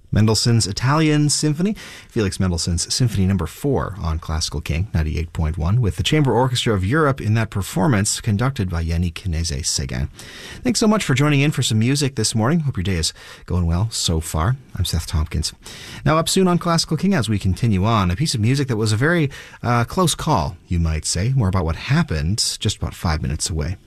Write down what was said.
Mendelssohn's Italian Symphony, Felix Mendelssohn's Symphony No. 4 on Classical King 98.1, with the Chamber Orchestra of Europe in that performance conducted by Yannick Nézet-Séguin. Thanks so much for joining in for some music this morning. Hope your day is going well so far. I'm Seth Tompkins. Now up soon on Classical King as we continue on, a piece of music that was a very close call, you might say. More about what happened just about 5 minutes away.